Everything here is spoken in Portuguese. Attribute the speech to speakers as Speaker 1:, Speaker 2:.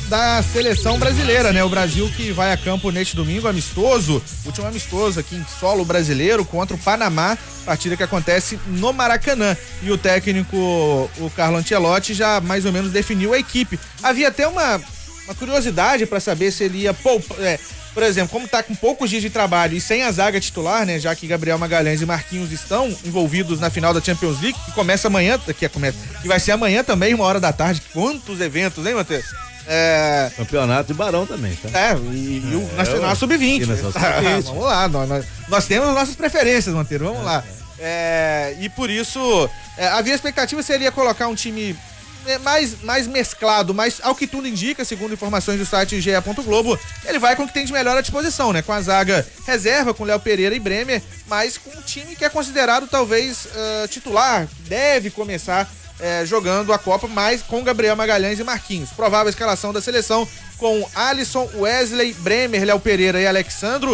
Speaker 1: da seleção brasileira, né? O Brasil que vai a campo neste domingo, último amistoso aqui em solo brasileiro contra o Panamá, partida que acontece no Maracanã. E o técnico, o Carlo Ancelotti, já mais ou menos definiu a equipe. Havia até uma curiosidade para saber se ele ia poupar, por exemplo, como tá com poucos dias de trabalho e sem a zaga titular, né, já que Gabriel Magalhães e Marquinhos estão envolvidos na final da Champions League, que começa amanhã, que vai ser amanhã também, 1h da tarde. Quantos eventos, hein, Matheus?
Speaker 2: Campeonato de Barão também, tá?
Speaker 1: E o Nacional Sub-20. Vamos lá, nós temos nossas preferências, Monteiro, vamos lá. E por isso, havia expectativa se ele ia colocar um time mais mesclado, mas ao que tudo indica, segundo informações do site GE. Globo, ele vai com o que tem de melhor à disposição, né? Com a zaga reserva, com Léo Pereira e Bremer, mas com um time que é considerado talvez titular, deve começar jogando a Copa, mas com Gabriel Magalhães e Marquinhos. Provável escalação da seleção com Alisson, Wesley, Bremer, Léo Pereira e Alexandro.